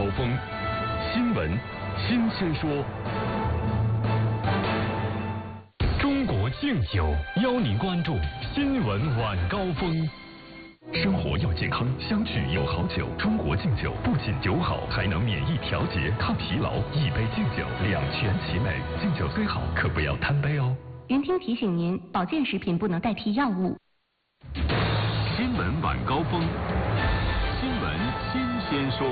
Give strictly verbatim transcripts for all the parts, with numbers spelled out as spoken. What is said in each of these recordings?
高峰，新闻新鲜说。中国敬酒邀您关注新闻晚高峰。生活要健康，相聚有好酒。中国敬酒不仅酒好，还能免疫调节、抗疲劳。一杯敬酒，两全其美。敬酒虽好，可不要贪杯哦。 云听提醒您，保健食品不能代替药物。 新闻晚高峰，新闻新鲜说。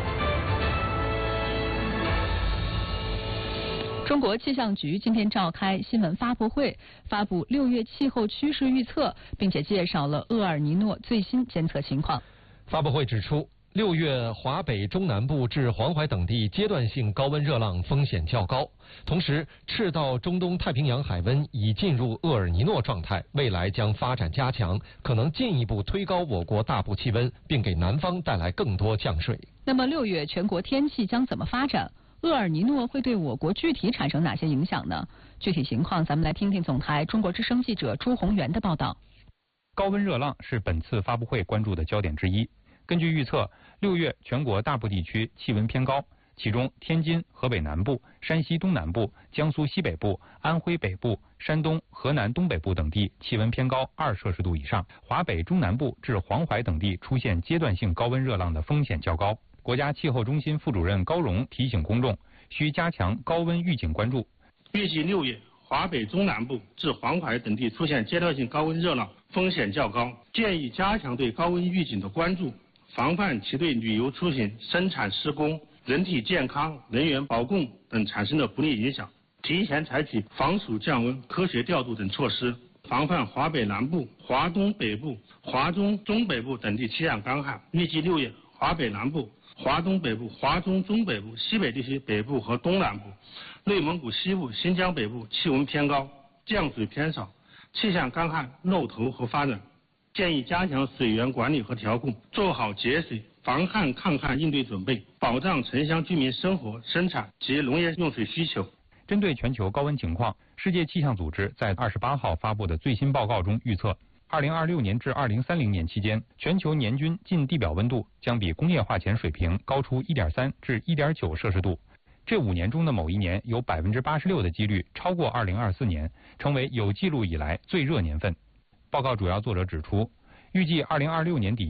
中国气象局今天召开新闻发布会，发布六月气候趋势预测，并且介绍了厄尔尼诺最新监测情况。 发布会指出，六月华北中南部至黄淮等地阶段性高温热浪风险较高，同时赤道中东太平洋海温已进入厄尔尼诺状态，未来将发展加强，可能进一步推高我国大部气温，并给南方带来更多降水。 那么六月全国天气将怎么发展？厄尔尼诺会对我国具体产生哪些影响呢？具体情况咱们来听听总台中国之声记者朱宏元的报道。 高温热浪是本次发布会关注的焦点之一。根据预测，六月全国大部地区气温偏高，其中天津、河北南部、山西东南部、江苏西北部、安徽北部、山东、河南东北部等地气温偏高二摄氏度以上，华北中南部至黄淮等地出现阶段性高温热浪的风险较高。国家气候中心副主任高荣提醒公众，需加强高温预警关注。 预计六月华北中南部至黄淮等地出现阶段性高温热浪，风险较高，建议加强对高温预警的关注，防范其对旅游出行、生产施工、人体健康、能源保供等产生的不利影响，提前采取防暑降温、科学调度等措施，防范华北南部、华东北部、华中中北部等地气象干旱。预计六月华北南部、华东北部、华中中北部、西北地区北部和东南部、内蒙古西部、新疆北部气温偏高，降水偏少，气象干旱、漏头和发展。建议加强水源管理和调控，做好节水、防旱抗旱应对准备，保障城乡居民生活、生产及农业用水需求。 针对全球高温情况，世界气象组织在二十八号发布的最新报告中预测，二零二六年至二零三零年期间，全球年均近地表温度将比工业化前水平高出一点三至一点九摄氏度。这五年中的某一年有百分之八十六的几率超过二零二四年，成为有记录以来最热年份。报告主要作者指出，预计二零二六年底